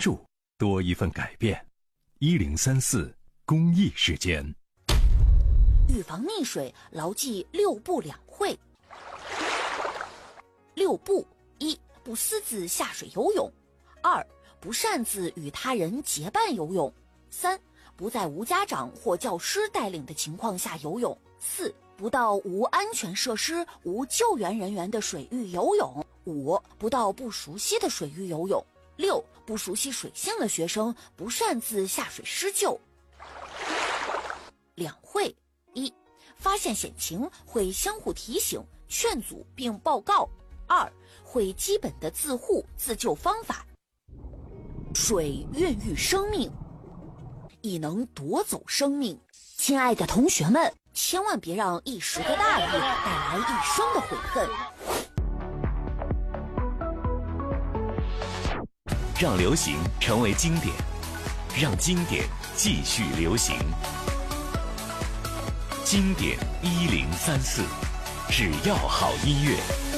助，多一份改变。1034公益时间。 预防溺水，牢记6不2会。6不： 1. 不私自下水游泳； 2. 不擅自与他人结伴游泳； 3. 不在无家长或教师带领的情况下游泳； 4. 不到无安全设施、无救援人员的水域游泳； 5. 不到不熟悉的水域游泳； 6. 不熟悉水性的学生不擅自下水施救。2会： 1. 发现险情会相互提醒、劝阻并报告； 2. 会基本的自护自救方法。水孕育生命，亦能夺走生命。亲爱的同学们，千万别让一时的大意带来一生的悔恨。 让流行成为经典，让经典继续流行。经典1034，只要好音乐。